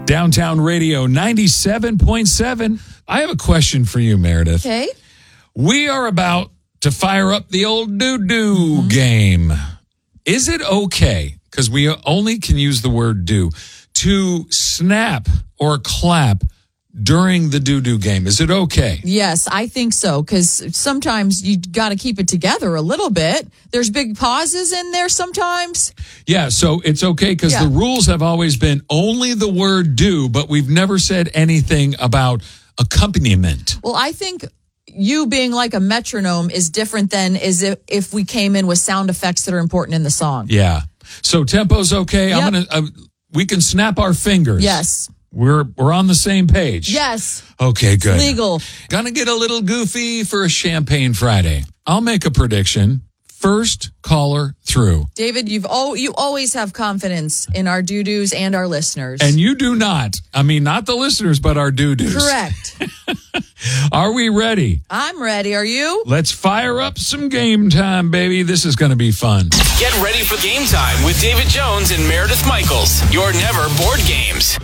Downtown Radio 97.7. I have a question for you, Meredith. Okay. We are about to fire up the old doo-doo game. Is it okay, because we only can use the word do, to snap or clap during the doo-doo game? Is it okay? Yes, I think so, because sometimes you got to keep it together a little bit. There's big pauses in there sometimes. Yeah, so it's okay, because the rules have always been only the word do, but we've never said anything about accompaniment. Well, I think you being like a metronome is different than is if we came in with sound effects that are important in the song. Yeah. So tempo's okay. Yep. We can snap our fingers. Yes. We're on the same page. Yes. Okay, good. It's legal. Gonna get a little goofy for a Champagne Friday. I'll make a prediction. First caller through. David, you always have confidence in our doo-doos and our listeners. And you do not. I mean, not the listeners, but our doo-doos. Correct. Are we ready? I'm ready. Are you? Let's fire up some game time, baby. This is going to be fun. Get ready for game time with David Jones and Meredith Michaels. Your never bored games.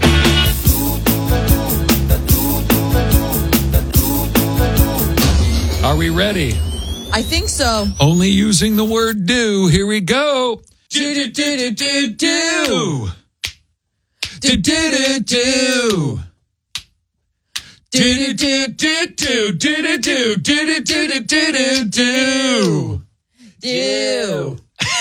Are we ready? I think so. Only using the word do. Here we go. Do-do-do-do-do-do. Do-do-do-do. Do-do-do-do-do. Do.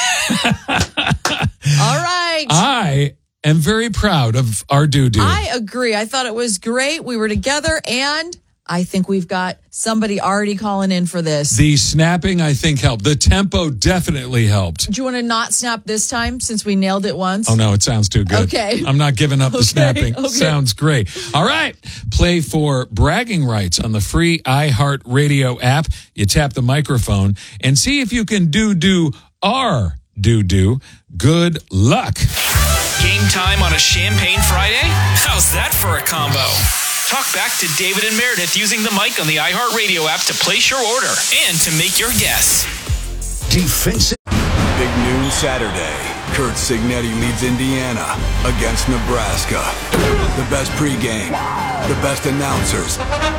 All right. I am very proud of our do-do. I agree. I thought it was great. We were together, and I think we've got somebody already calling in for this. The snapping, I think, helped. The tempo definitely helped. Do you want to not snap this time since we nailed it once? Oh, no, it sounds too good. Okay. I'm not giving up the snapping. Okay. Sounds great. All right. Play for bragging rights on the free iHeartRadio app. You tap the microphone and see if you can do our do-do. Good luck. Game time on a Champagne Friday? How's that for a combo? Talk back to David and Meredith using the mic on the iHeartRadio app to place your order and to make your guess. Defensive. Big news Saturday. Curt Cignetti leads Indiana against Nebraska. The best pregame, the best announcers.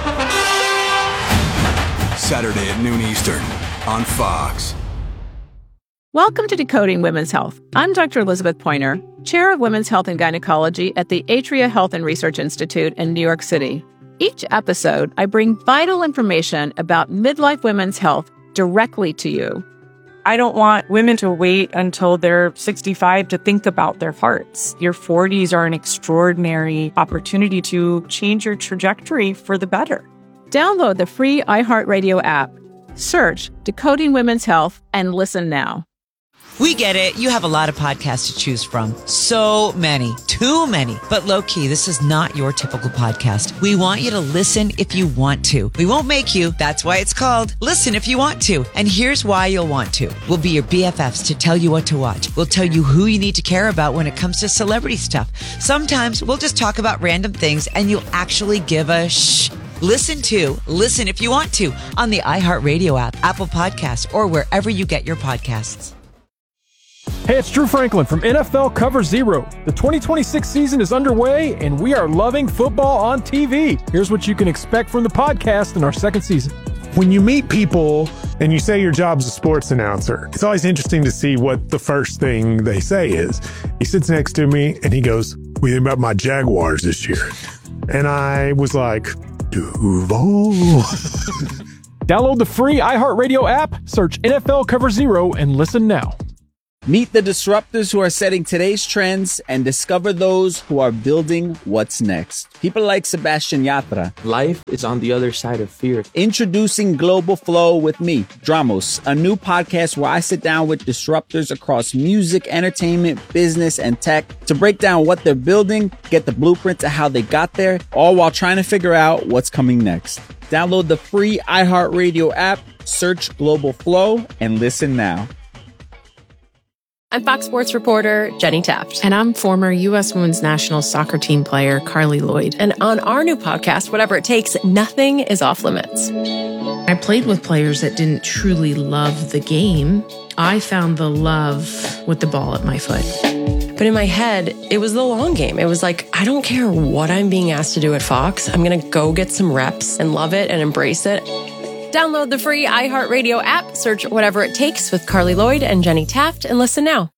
Saturday at noon Eastern on Fox. Welcome to Decoding Women's Health. I'm Dr. Elizabeth Pointer, Chair of Women's Health and Gynecology at the Atria Health and Research Institute in New York City. Each episode, I bring vital information about midlife women's health directly to you. I don't want women to wait until they're 65 to think about their hearts. Your 40s are an extraordinary opportunity to change your trajectory for the better. Download the free iHeartRadio app. Search Decoding Women's Health and listen now. We get it. You have a lot of podcasts to choose from. So many. Too many. But low-key, this is not your typical podcast. We want you to listen if you want to. We won't make you. That's why it's called Listen If You Want To. And here's why you'll want to. We'll be your BFFs to tell you what to watch. We'll tell you who you need to care about when it comes to celebrity stuff. Sometimes we'll just talk about random things and you'll actually give a shh. Listen If You Want To on the iHeartRadio app, Apple Podcasts, or wherever you get your podcasts. Hey, it's Drew Franklin from NFL Cover Zero. The 2026 season is underway, and we are loving football on TV. Here's what you can expect from the podcast in our second season. When you meet people and you say your job's a sports announcer, it's always interesting to see what the first thing they say is. He sits next to me, and he goes, "What do you think about my Jaguars this year?" And I was like, Duval. Download the free iHeartRadio app, search NFL Cover Zero, and listen now. Meet the disruptors who are setting today's trends and discover those who are building what's next. People like Sebastian Yatra. Life is on the other side of fear. Introducing Global Flow with me, Dramos, a new podcast where I sit down with disruptors across music, entertainment, business, and tech to break down what they're building, get the blueprint to how they got there, all while trying to figure out what's coming next. Download the free iHeartRadio app, search Global Flow, and listen now. I'm Fox Sports reporter Jenny Taft. And I'm former U.S. Women's National Soccer Team player Carly Lloyd. And on our new podcast, Whatever It Takes, nothing is off limits. I played with players that didn't truly love the game. I found the love with the ball at my foot. But in my head, it was the long game. It was like, I don't care what I'm being asked to do at Fox. I'm going to go get some reps and love it and embrace it. Download the free iHeartRadio app, search Whatever It Takes with Carly Lloyd and Jenny Taft, and listen now.